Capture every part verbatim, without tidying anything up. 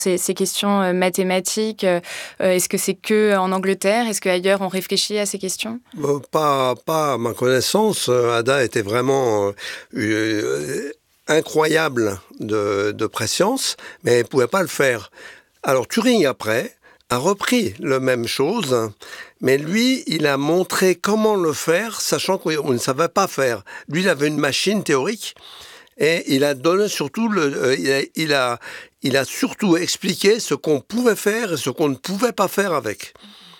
Ces, ces questions euh, mathématiques, euh, est-ce que c'est que en Angleterre? Est-ce qu'ailleurs on réfléchit à ces questions? Euh, pas, pas à ma connaissance. Ada était vraiment euh, euh, incroyable de, de préscience, mais elle ne pouvait pas le faire. Alors Turing, après, a repris la même chose, mais lui, il a montré comment le faire, sachant qu'on ne savait pas faire. Lui, il avait une machine théorique, et il a donné surtout, le, euh, il, a, il, a, il a surtout expliqué ce qu'on pouvait faire et ce qu'on ne pouvait pas faire avec.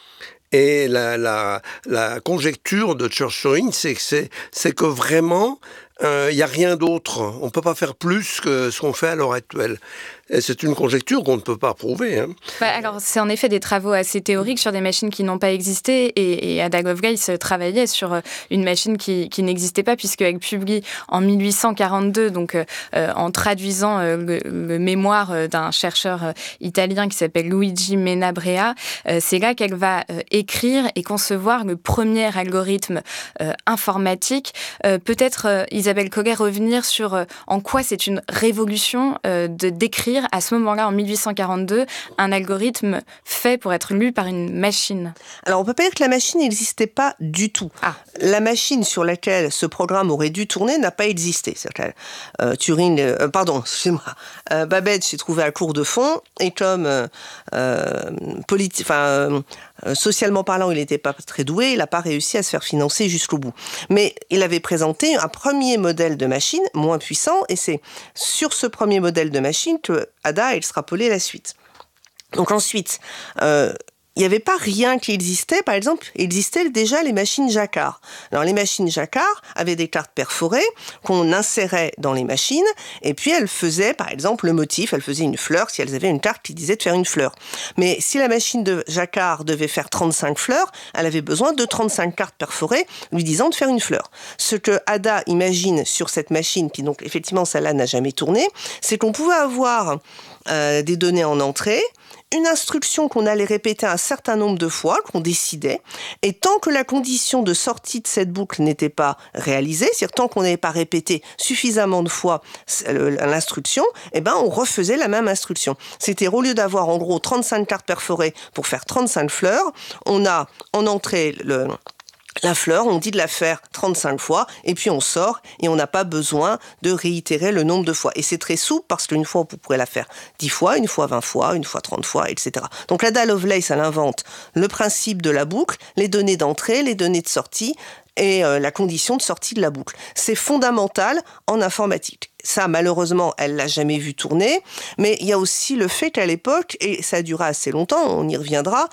Et la, la, la conjecture de Church-Turing, c'est que, c'est, c'est que vraiment, il euh, n'y a rien d'autre. On ne peut pas faire plus que ce qu'on fait à l'heure actuelle. Et c'est une conjecture qu'on ne peut pas prouver. Hein. Bah alors, c'est en effet des travaux assez théoriques sur des machines qui n'ont pas existé. Et, et Ada Lovelace travaillait sur une machine qui, qui n'existait pas, puisqu'elle publie en mille huit cent quarante-deux, donc euh, en traduisant euh, le, le mémoire d'un chercheur euh, italien qui s'appelle Luigi Menabrea, euh, c'est là qu'elle va euh, écrire et concevoir le premier algorithme euh, informatique. Euh, peut-être, euh, Isabelle Collet, revenir sur euh, en quoi c'est une révolution euh, de décrire à ce moment-là, en mille huit cent quarante-deux, un algorithme fait pour être lu par une machine. Alors, on ne peut pas dire que la machine n'existait pas du tout. Ah. La machine sur laquelle ce programme aurait dû tourner n'a pas existé. C'est-à-dire que, euh, Turing, euh, pardon, excusez-moi, euh, Babbage s'est trouvé à court de fond, et comme euh, euh, politi- euh, euh, socialement parlant, il n'était pas très doué, il n'a pas réussi à se faire financer jusqu'au bout. Mais il avait présenté un premier modèle de machine, moins puissant, et c'est sur ce premier modèle de machine que Ada a extrapolé la suite. Donc ensuite, euh, il n'y avait pas rien qui existait. Par exemple, il existait déjà les machines Jacquard. Alors les machines Jacquard avaient des cartes perforées qu'on insérait dans les machines, et puis elles faisaient, par exemple, le motif, elles faisaient une fleur si elles avaient une carte qui disait de faire une fleur. Mais si la machine de Jacquard devait faire trente-cinq fleurs, elle avait besoin de trente-cinq cartes perforées lui disant de faire une fleur. Ce que Ada imagine sur cette machine, qui donc effectivement celle-là n'a jamais tourné, c'est qu'on pouvait avoir euh, des données en entrée, une instruction qu'on allait répéter un certain nombre de fois, qu'on décidait, et tant que la condition de sortie de cette boucle n'était pas réalisée, c'est-à-dire tant qu'on n'avait pas répété suffisamment de fois l'instruction, eh ben on refaisait la même instruction. C'était au lieu d'avoir en gros trente-cinq cartes perforées pour faire trente-cinq fleurs, on a en entrée le... La fleur, on dit de la faire trente-cinq fois, et puis on sort, et on n'a pas besoin de réitérer le nombre de fois. Et c'est très souple, parce qu'une fois, vous pourrez la faire dix fois, une fois vingt fois, une fois trente fois, et cetera. Donc Ada Lovelace, elle invente le principe de la boucle, les données d'entrée, les données de sortie, et euh, la condition de sortie de la boucle. C'est fondamental en informatique. Ça, malheureusement, elle l'a jamais vu tourner, mais il y a aussi le fait qu'à l'époque, et ça a duré assez longtemps, on y reviendra,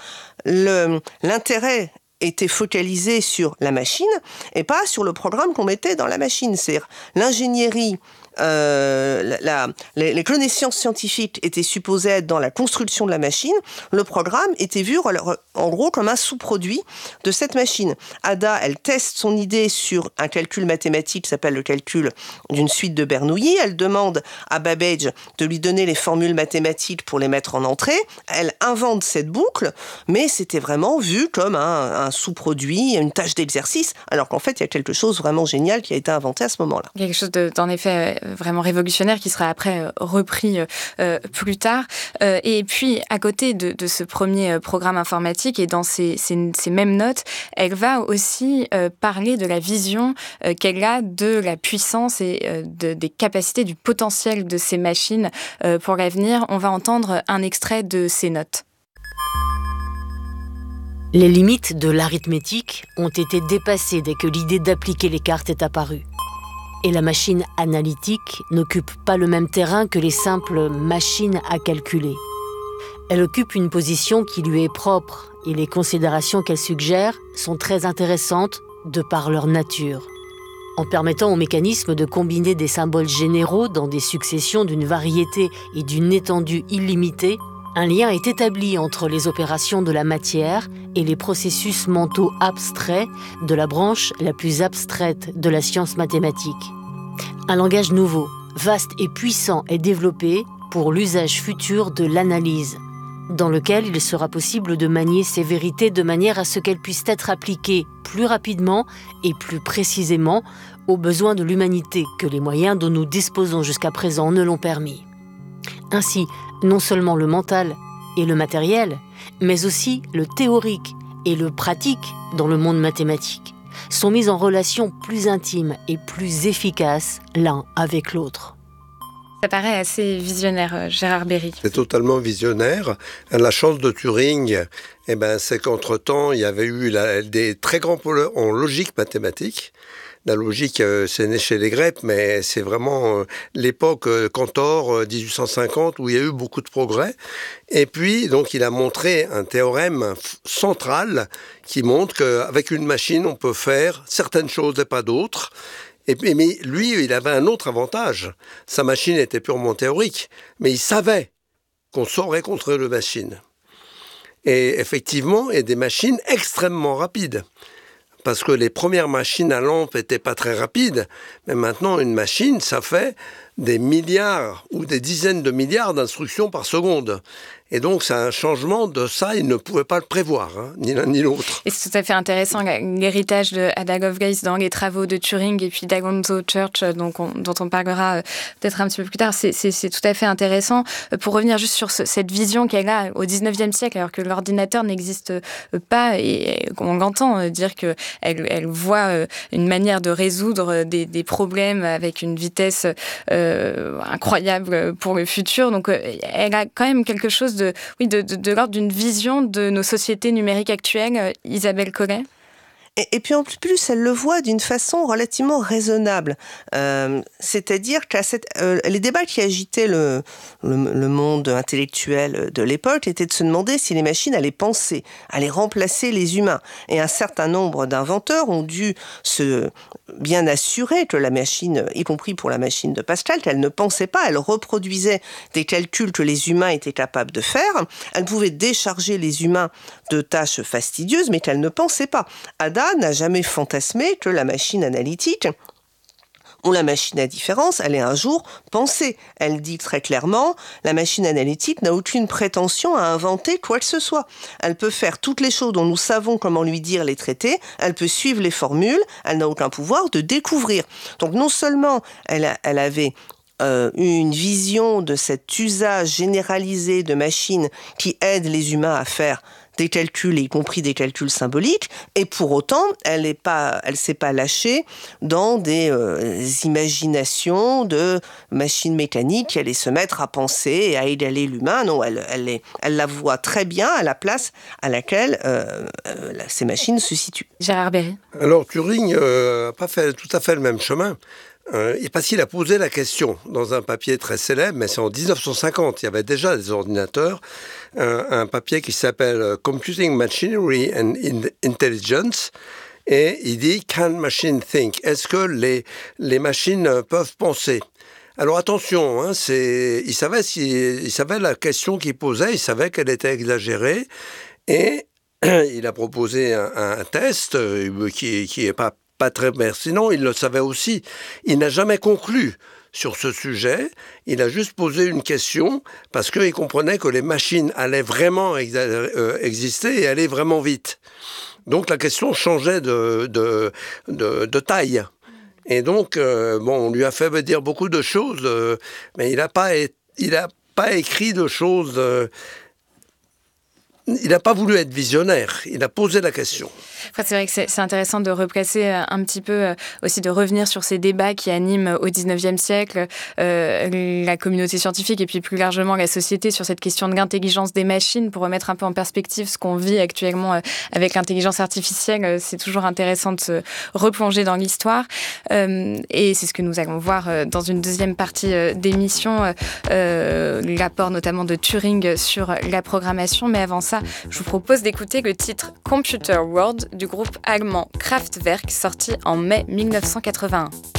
le, l'intérêt était focalisé sur la machine et pas sur le programme qu'on mettait dans la machine. C'est-à-dire l'ingénierie, euh, la, la, les, les connaissances scientifiques étaient supposées être dans la construction de la machine. Le programme était vu en gros comme un sous-produit de cette machine. Ada, elle teste son idée sur un calcul mathématique qui s'appelle le calcul d'une suite de Bernoulli. Elle demande à Babbage de lui donner les formules mathématiques pour les mettre en entrée. Elle invente cette boucle, mais c'était vraiment vu comme un, un sous-produit, une tâche d'exercice, alors qu'en fait, il y a quelque chose vraiment génial qui a été inventé à ce moment-là. Quelque chose de, d'en effet vraiment révolutionnaire qui sera après repris euh, plus tard. Euh, et puis, à côté de, de ce premier programme informatique et dans ces, ces, ces mêmes notes, elle va aussi euh, parler de la vision euh, qu'elle a de la puissance et euh, de, des capacités, du potentiel de ces machines euh, pour l'avenir. On va entendre un extrait de ces notes. Les limites de l'arithmétique ont été dépassées dès que l'idée d'appliquer les cartes est apparue. Et la machine analytique n'occupe pas le même terrain que les simples machines à calculer. Elle occupe une position qui lui est propre et les considérations qu'elle suggère sont très intéressantes de par leur nature. En permettant au mécanisme de combiner des symboles généraux dans des successions d'une variété et d'une étendue illimitée, un lien est établi entre les opérations de la matière et les processus mentaux abstraits de la branche la plus abstraite de la science mathématique. Un langage nouveau, vaste et puissant est développé pour l'usage futur de l'analyse, dans lequel il sera possible de manier ces vérités de manière à ce qu'elles puissent être appliquées plus rapidement et plus précisément aux besoins de l'humanité que les moyens dont nous disposons jusqu'à présent ne l'ont permis. Ainsi, Non seulement le mental et le matériel, mais aussi le théorique et le pratique dans le monde mathématique sont mis en relation plus intime et plus efficace l'un avec l'autre. Ça paraît assez visionnaire, Gérard Berry. C'est totalement visionnaire. La chance de Turing, eh ben, c'est qu'entre-temps, il y avait eu la, des très grands pôles en logique mathématique. La logique, euh, c'est né chez les Grecs, mais c'est vraiment euh, l'époque euh, Cantor, euh, dix-huit cent cinquante, où il y a eu beaucoup de progrès. Et puis, donc, il a montré un théorème f- central qui montre qu'avec une machine, on peut faire certaines choses et pas d'autres. Et puis, mais lui, il avait un autre avantage. Sa machine était purement théorique, mais il savait qu'on saurait contrer les machines. Et effectivement, il y a des machines extrêmement rapides. Parce que les premières machines à lampe n'étaient pas très rapides. Mais maintenant, une machine, ça fait des milliards ou des dizaines de milliards d'instructions par seconde. Et donc, c'est un changement de ça, ils ne pouvaient pas le prévoir, hein, ni l'un ni l'autre. Et c'est tout à fait intéressant, l'héritage de Ada Lovelace dans les travaux de Turing et puis d'Alonzo Church, donc on, dont on parlera peut-être un petit peu plus tard. C'est, c'est, c'est tout à fait intéressant. Pour revenir juste sur ce, cette vision qu'elle a au dix-neuvième siècle, alors que l'ordinateur n'existe pas, et on l'entend dire qu'elle elle voit une manière de résoudre des, des problèmes avec une vitesse euh, incroyable pour le futur. Donc, elle a quand même quelque chose de, oui, de, de, de l'ordre d'une vision de nos sociétés numériques actuelles, Isabelle Collet. Et, et puis en plus, elle le voit d'une façon relativement raisonnable. Euh, c'est-à-dire que euh, les débats qui agitaient le, le, le monde intellectuel de l'époque étaient de se demander si les machines allaient penser, allaient remplacer les humains. Et un certain nombre d'inventeurs ont dû se bien assurer que la machine, y compris pour la machine de Pascal, qu'elle ne pensait pas, elle reproduisait des calculs que les humains étaient capables de faire. Elle pouvait décharger les humains de tâches fastidieuses, mais qu'elle ne pensait pas. Ada n'a jamais fantasmé que la machine analytique ou la machine à différence allait un jour penser. Elle dit très clairement, la machine analytique n'a aucune prétention à inventer quoi que ce soit. Elle peut faire toutes les choses dont nous savons comment lui dire les traités, elle peut suivre les formules, elle n'a aucun pouvoir de découvrir. Donc non seulement elle, a, elle avait Euh, une vision de cet usage généralisé de machines qui aident les humains à faire des calculs, y compris des calculs symboliques, et pour autant, elle ne pas, elle s'est pas lâchée dans des euh, imaginations de machines mécaniques qui allaient se mettre à penser et à égaler l'humain. Non, elle, elle, est, elle la voit très bien à la place à laquelle euh, euh, ces machines se situent. Gérard Berry. Alors, Turing n'a euh, pas fait tout à fait le même chemin. Euh, parce qu'il a posé la question dans un papier très célèbre, mais c'est en dix-neuf cent cinquante, il y avait déjà des ordinateurs, euh, un papier qui s'appelle « Computing Machinery and Intelligence », et il dit « Can machine think ?» Est-ce que les, les machines peuvent penser ? Alors attention, hein, c'est, il, savait si, il savait la question qu'il posait, il savait qu'elle était exagérée, et il a proposé un, un test euh, qui qui est pas pas très pertinent, il le savait aussi. Il n'a jamais conclu sur ce sujet, il a juste posé une question parce qu'il comprenait que les machines allaient vraiment exa- euh, exister et allaient vraiment vite. Donc la question changeait de, de, de, de taille. Et donc, euh, bon, on lui a fait dire beaucoup de choses, euh, mais il n'a pas, il a pas écrit de choses... Euh, il n'a pas voulu être visionnaire, il a posé la question. Enfin, c'est vrai que c'est, c'est intéressant de replacer un petit peu, aussi de revenir sur ces débats qui animent au dix-neuvième siècle euh, la communauté scientifique et puis plus largement la société sur cette question de l'intelligence des machines pour remettre un peu en perspective ce qu'on vit actuellement avec l'intelligence artificielle. C'est toujours intéressant de se replonger dans l'histoire euh, et c'est ce que nous allons voir dans une deuxième partie d'émission, euh, l'apport notamment de Turing sur la programmation. Mais avant ça, je vous propose d'écouter le titre Computer World du groupe allemand Kraftwerk, sorti en mai mille neuf cent quatre-vingt-un.